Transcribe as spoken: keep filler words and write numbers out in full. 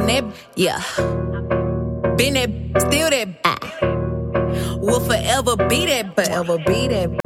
been that, yeah. Been that, still that, ah. Will forever be that, forever be that.